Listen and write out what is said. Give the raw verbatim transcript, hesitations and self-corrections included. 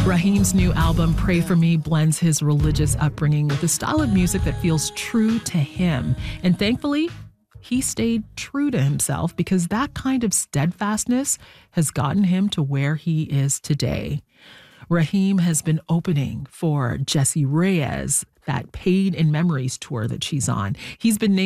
Raheem's new album, Pray For Me, blends his religious upbringing with a style of music that feels true to him. And thankfully, he stayed true to himself because that kind of steadfastness has gotten him to where he is today. Raheem has been opening for Jessie Reyez, that Pain and Memories tour that she's on. He's been named